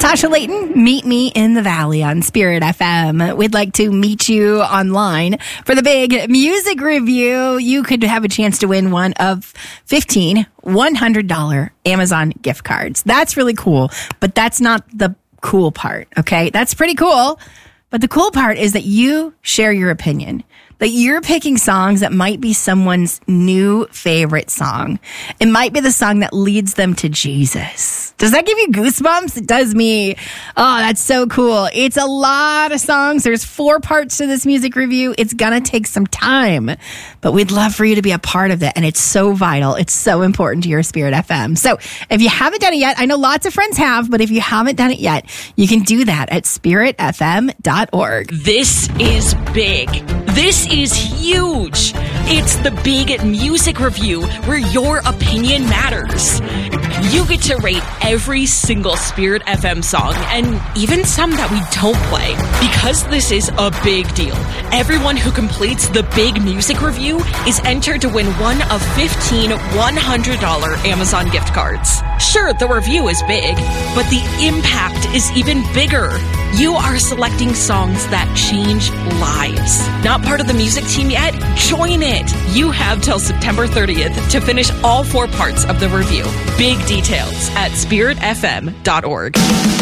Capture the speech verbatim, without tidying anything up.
Tasha Layton, meet me in the Valley on Spirit F M. We'd like to meet you online for the big music review. You could have a chance to win one of fifteen one hundred dollars Amazon gift cards. That's really cool, but that's not the cool part, okay? That's pretty cool, but the cool part is that you share your opinion. That you're picking songs that might be someone's new favorite song. It might be the song that leads them to Jesus. Does that give you goosebumps? It does me. Oh, that's so cool. It's a lot of songs. There's four parts to this music review. It's gonna take some time, but we'd love for you to be a part of it. And it's so vital. It's so important to your Spirit F M. So if you haven't done it yet, I know lots of friends have, but if you haven't done it yet, you can do that at spirit f m dot org. This is big. This is huge. It's the big music review where your opinion matters. You get to rate every single Spirit F M song and even some that we don't play. Because this is a big deal, everyone who completes the big music review is entered to win one of fifteen one hundred dollars Amazon gift cards. Sure, the review is big, but the impact is even bigger. You are selecting songs that change lives. Not part of the music team yet? Join it. You have till September thirtieth to finish all four parts of the review. Big details at spirit f m dot org.